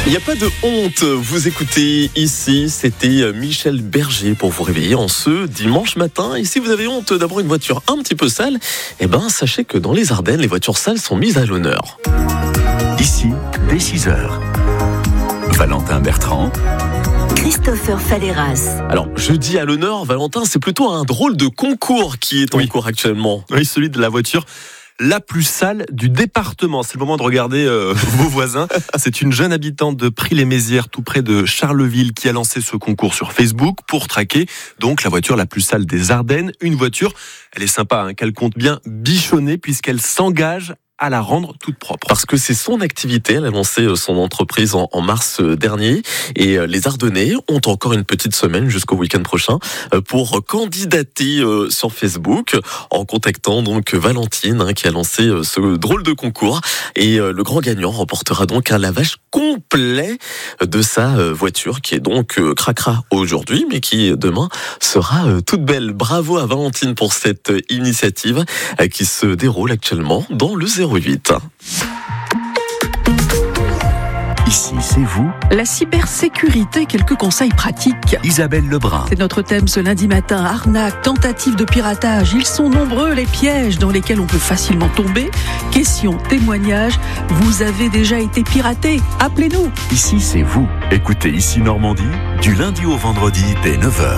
Il n'y a pas de honte, vous écoutez ici, c'était Michel Berger pour vous réveiller en ce dimanche matin. Et si vous avez honte d'avoir une voiture un petit peu sale, sachez que dans les Ardennes, les voitures sales sont mises à l'honneur. Ici, dès 6h. Valentin Bertrand. Christopher Falleras. Alors, je dis à l'honneur, Valentin, c'est plutôt un drôle de concours qui est en cours actuellement. Oui, celui de la voiture la plus sale du département. C'est le moment de regarder vos voisins. C'est une jeune habitante de Prix-les-Mézières, tout près de Charleville, qui a lancé ce concours sur Facebook pour traquer donc la voiture la plus sale des Ardennes. Une voiture, elle est sympa, qu'elle compte bien bichonner puisqu'elle s'engage à la rendre toute propre. Parce que c'est son activité, elle a lancé son entreprise en mars dernier et les Ardennais ont encore une petite semaine jusqu'au week-end prochain pour candidater sur Facebook en contactant donc Valentine qui a lancé ce drôle de concours et le grand gagnant remportera donc un lavage complet de sa voiture qui est donc cracra aujourd'hui mais qui demain sera toute belle. Bravo à Valentine pour cette initiative qui se déroule actuellement dans le 08. Ici, c'est vous. La cybersécurité, quelques conseils pratiques. Isabelle Lebrun. C'est notre thème ce lundi matin. Arnaque, tentative de piratage. Ils sont nombreux les pièges dans lesquels on peut facilement tomber. Questions, témoignages. Vous avez déjà été piraté? Appelez-nous. Ici, c'est vous. Écoutez Ici Normandie, du lundi au vendredi dès 9h.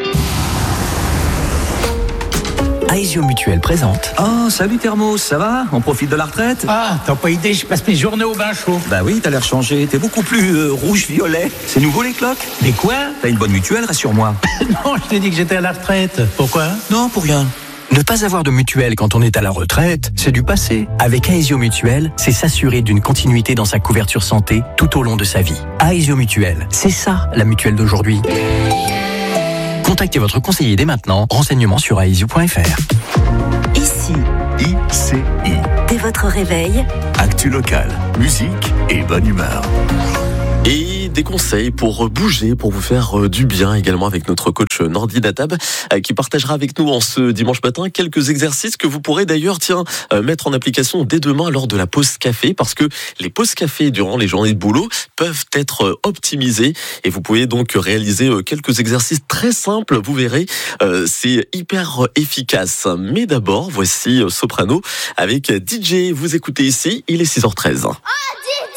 Aesio Mutuelle présente. Oh, salut Thermos, ça va? On profite de la retraite? Ah, t'as pas idée, je passe mes journées au bain chaud. Bah oui, t'as l'air changé, t'es beaucoup plus rouge-violet. C'est nouveau les cloques? Mais quoi? T'as une bonne mutuelle, rassure-moi. Non, je t'ai dit que j'étais à la retraite. Pourquoi? Non, pour rien. Ne pas avoir de mutuelle quand on est à la retraite, c'est du passé. Avec Aesio Mutuelle, c'est s'assurer d'une continuité dans sa couverture santé tout au long de sa vie. Aesio Mutuelle, c'est ça la mutuelle d'aujourd'hui. Contactez votre conseiller dès maintenant. Renseignements sur aesio.fr. Ici, ICI. dès votre réveil, Actu locale, musique et bonne humeur. Et des conseils pour bouger, pour vous faire du bien également avec notre coach Nordi Datab qui partagera avec nous en ce dimanche matin quelques exercices que vous pourrez d'ailleurs mettre en application dès demain lors de la pause café parce que les pauses café durant les journées de boulot peuvent être optimisées et vous pouvez donc réaliser quelques exercices très simples, vous verrez, c'est hyper efficace. Mais d'abord, voici Soprano avec DJ, vous écoutez ici, il est 6h13. Oh, DJ